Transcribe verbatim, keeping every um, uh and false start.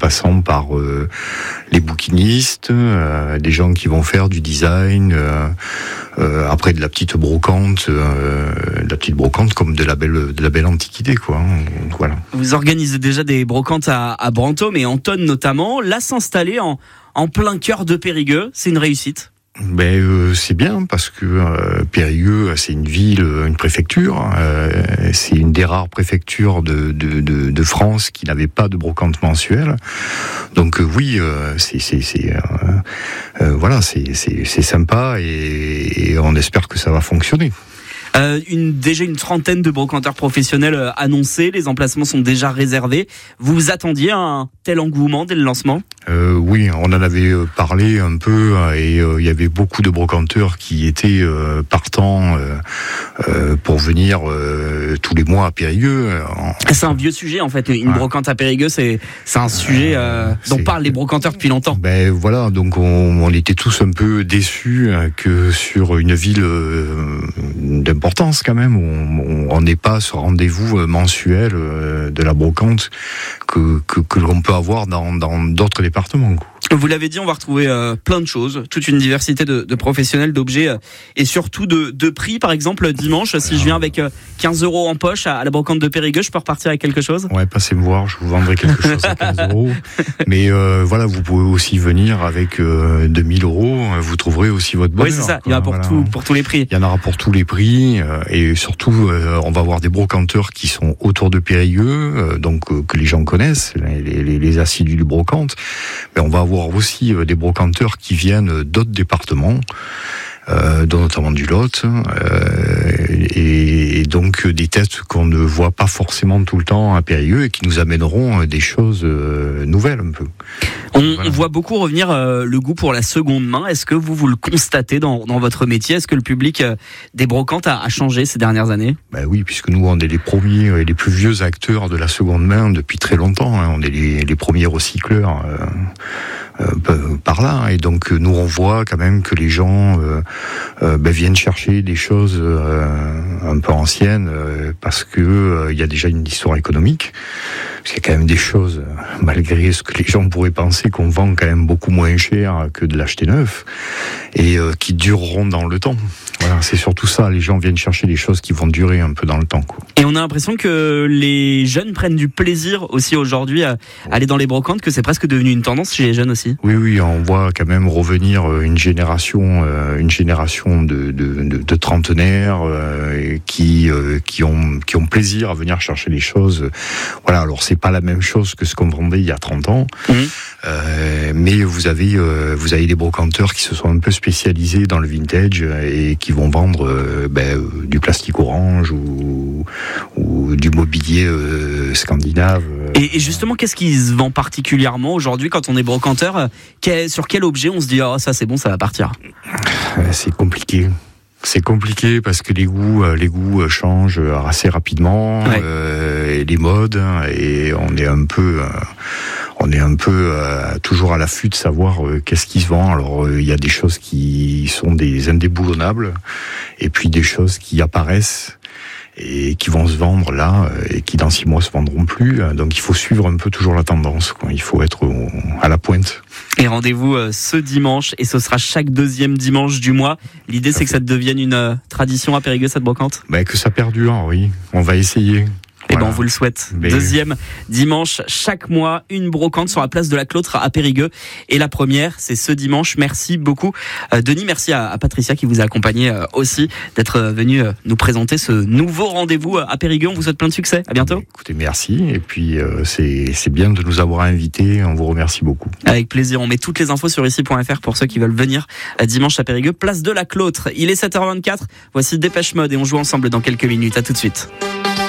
passant par euh, les bouquinistes, euh, des gens qui vont faire du design, euh, euh, après de la petite brocante, euh, de la petite brocante comme de la belle, de la belle antiquité, quoi. Donc, voilà. Vous organisez déjà des brocantes à, à Brantôme et Antonne notamment. Là, s'installer en, en plein cœur de Périgueux, c'est une réussite. Ben euh, c'est bien parce que euh, Périgueux, c'est une ville, une préfecture. Euh, c'est une des rares préfectures de de de, de France qui n'avait pas de brocante mensuelle. Donc euh, oui, euh, c'est c'est c'est euh, euh, voilà, c'est c'est c'est sympa et, et on espère que ça va fonctionner. Euh, une, déjà une trentaine de brocanteurs professionnels euh, annoncés, les emplacements sont déjà réservés. Vous vous attendiez à un tel engouement dès le lancement ? Euh, oui, on en avait parlé un peu et euh, il y avait beaucoup de brocanteurs qui étaient euh, partants euh, euh, pour venir euh, tous les mois à Périgueux. En... C'est un vieux sujet en fait, une ah. brocante à Périgueux, c'est c'est un sujet euh, dont c'est... parlent les brocanteurs depuis longtemps. Ben voilà, donc on, on était tous un peu déçus que sur une ville euh, d'importance quand même, on n'est pas ce rendez-vous mensuel euh, de la brocante que que, que l'on peut avoir dans dans d'autres départements. Vous l'avez dit, on va retrouver euh, plein de choses, toute une diversité de, de professionnels, d'objets euh, et surtout de, de prix. Par exemple, dimanche, si je viens avec euh, quinze euros en poche à, à la brocante de Périgueux, je peux repartir avec quelque chose ? Ouais, passez me voir, je vous vendrai quelque chose à quinze euros. Mais euh, voilà, vous pouvez aussi venir avec euh, deux mille euros, vous trouverez aussi votre bonheur. Oui, c'est ça, il y en a pour, voilà. tout, pour tous les prix. Il y en aura pour tous les prix euh, et surtout, euh, on va avoir des brocanteurs qui sont autour de Périgueux, euh, donc euh, que les gens connaissent, les, les, les assidus du brocante. Mais on va avoir aussi des brocanteurs qui viennent d'autres départements, euh, dont notamment du Lot, euh, et, et donc des têtes qu'on ne voit pas forcément tout le temps à Périgueux et qui nous amèneront des choses euh, nouvelles un peu. On, voilà. on voit beaucoup revenir euh, le goût pour la seconde main. Est-ce que vous vous le constatez dans, dans votre métier ? Est-ce que le public euh, des brocantes a, a changé ces dernières années ? Ben oui, puisque nous on est les premiers et les plus vieux acteurs de la seconde main depuis très longtemps. Hein. On est les, les premiers recycleurs. Euh, Euh, par là, et donc nous on voit quand même que les gens euh, euh, ben, viennent chercher des choses euh, un peu anciennes euh, parce que euh, il y a déjà une histoire économique, parce qu'il y a quand même des choses, malgré ce que les gens pourraient penser, qu'on vend quand même beaucoup moins cher que de l'acheter neuf et euh, qui dureront dans le temps. Voilà, c'est surtout ça, les gens viennent chercher des choses qui vont durer un peu dans le temps, quoi. Et on a l'impression que les jeunes prennent du plaisir aussi aujourd'hui à aller dans les brocantes, que c'est presque devenu une tendance chez les jeunes aussi. Oui, oui, on voit quand même revenir une génération, une génération de, de, de, de trentenaires euh, qui euh, qui ont qui ont plaisir à venir chercher les choses. Voilà, alors c'est pas la même chose que ce qu'on vendait il y a trente ans, mmh. euh, mais vous avez euh, vous avez des brocanteurs qui se sont un peu spécialisés dans le vintage et qui vont vendre euh, ben, euh, du plastique orange ou ou du mobilier euh, scandinave. Et, et justement, qu'est-ce qui se vend particulièrement aujourd'hui quand on est brocanteur ? Quel, sur quel objet on se dit oh, ça c'est bon, ça va partir ? C'est compliqué. C'est compliqué parce que les goûts, les goûts changent assez rapidement, ouais. euh, et les modes, et on est un peu, euh, on est un peu euh, toujours à l'affût de savoir euh, qu'est-ce qui se vend. Alors il euh, y a des choses qui sont des indéboulonnables, et puis des choses qui apparaissent et qui vont se vendre là et qui dans six mois se vendront plus. Donc il faut suivre un peu toujours la tendance, quoi. Il faut être au, à la pointe. Et rendez-vous euh, ce dimanche, et ce sera chaque deuxième dimanche du mois. L'idée c'est que ça devienne une euh, tradition à Périgueux, cette brocante ? Bah, que ça perdure, oui. On va essayer. Eh ben, on vous le souhaite. Mais... Deuxième dimanche chaque mois, une brocante sur la place de la Clotre à Périgueux. Et la première, c'est ce dimanche. Merci beaucoup, euh, Denis. Merci à, à Patricia qui vous a accompagné euh, aussi, d'être euh, venu euh, nous présenter ce nouveau rendez-vous à Périgueux. On vous souhaite plein de succès. À bientôt. Écoutez, merci. Et puis, euh, c'est, c'est bien de nous avoir invités. On vous remercie beaucoup. Avec plaisir. On met toutes les infos sur ici point f r pour ceux qui veulent venir euh, dimanche à Périgueux, place de la Clotre. Il est sept heures vingt-quatre. Voici Dépêche Mode et on joue ensemble dans quelques minutes. À tout de suite.